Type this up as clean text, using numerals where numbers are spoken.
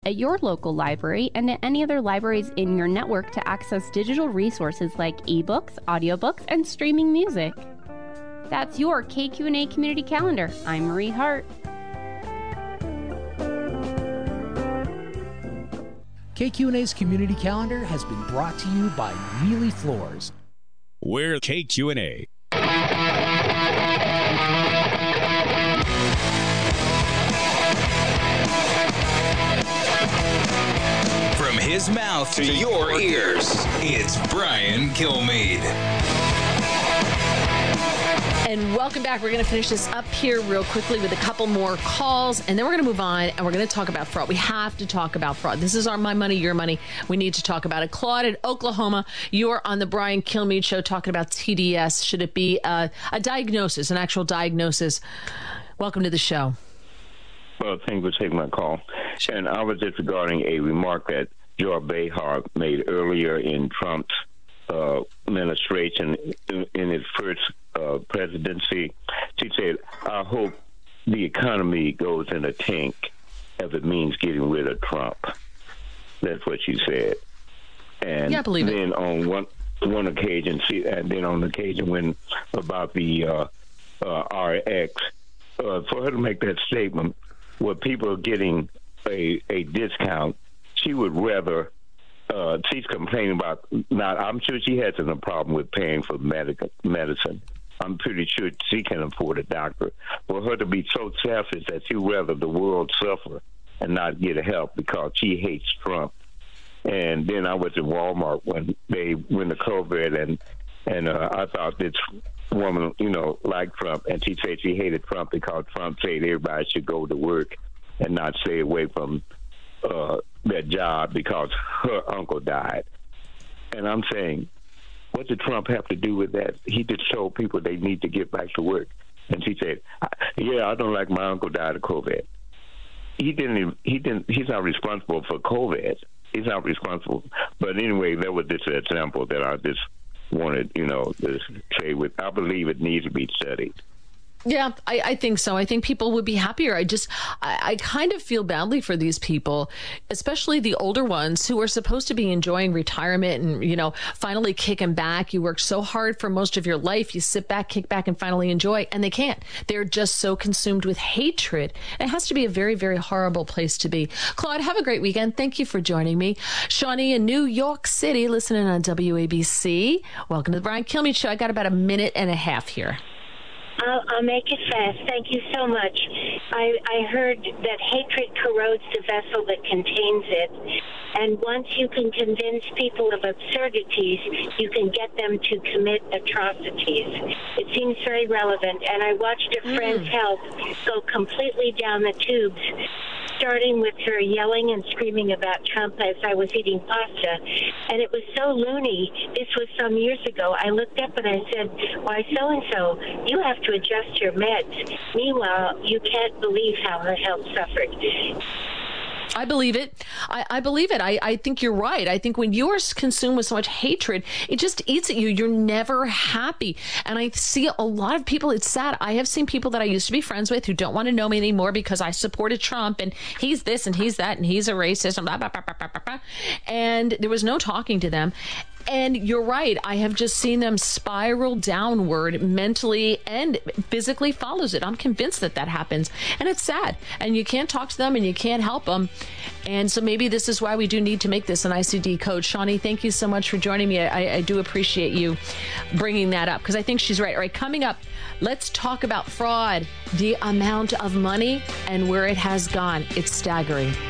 at your local library and at any other libraries in your network to access digital resources like ebooks, audiobooks, and streaming music. That's your KQ&A Community Calendar. I'm Marie Hart. KQ&A's Community Calendar has been brought to you by Mealy Floors. We're KQ&A. From his mouth to your ears, it's Brian Kilmeade. And welcome back. We're going to finish this up here real quickly with a couple more calls, and then we're going to move on, and we're going to talk about fraud. We have to talk about fraud. This is our My Money, Your Money. We need to talk about it. Claude in Oklahoma, you're on the Brian Kilmeade Show talking about TDS. Should it be a diagnosis, an actual diagnosis? Welcome to the show. Well, thank you for taking my call. And I was just regarding a remark that Joy Behar made earlier in Trump's administration in his first presidency. She said, I hope the economy goes in a tank if it means getting rid of Trump. That's what she said. And yeah, I believe then it. On one occasion, on the occasion when about the RX, for her to make that statement, where people are getting a discount, she would rather. She's complaining about I'm sure she hasn't a problem with paying for medicine. I'm pretty sure she can afford a doctor. For her to be so selfish that she'd rather the world suffer and not get help because she hates Trump. And then I was in Walmart when they went to COVID, and I thought this woman, liked Trump, and she said she hated Trump because Trump said everybody should go to work and not stay away from their job because her uncle died. And I'm saying, what did Trump have to do with that? He just told people they need to get back to work. And she said, yeah, I don't like my uncle died of COVID. He's not responsible for COVID. He's not responsible. But anyway, that was just an example that I just wanted, to say with. I believe it needs to be studied. Yeah, I think so. I think people would be happier. I kind of feel badly for these people, especially the older ones who are supposed to be enjoying retirement and, finally kicking back. You work so hard for most of your life. You sit back, kick back, and finally enjoy, and they can't. They're just so consumed with hatred. It has to be a very, very horrible place to be. Claude, have a great weekend. Thank you for joining me. Shawnee in New York City, listening on WABC. Welcome to the Brian Kilmeade Show. I got about a minute and a half here. I'll make it fast. Thank you so much. I heard that hatred corrodes the vessel that contains it. And once you can convince people of absurdities, you can get them to commit atrocities. It seems very relevant. And I watched a friend's health go completely down the tubes, starting with her yelling and screaming about Trump as I was eating pasta. And it was so loony. This was some years ago. I looked up and I said, why so-and-so, you have to adjust your meds. Meanwhile, you can't believe how her health suffered. I believe it. I believe it. I think you're right. I think when you're consumed with so much hatred, it just eats at you. You're never happy. And I see a lot of people. It's sad. I have seen people that I used to be friends with who don't want to know me anymore because I supported Trump and he's this and he's that and he's a racist and blah, blah, blah, blah, blah, blah. And there was no talking to them. And you're right. I have just seen them spiral downward mentally and physically follows it. I'm convinced that happens. And it's sad. And you can't talk to them and you can't help them. And so maybe this is why we do need to make this an ICD code. Shawnee, thank you so much for joining me. I do appreciate you bringing that up because I think she's right. All right, coming up, let's talk about fraud, the amount of money and where it has gone. It's staggering.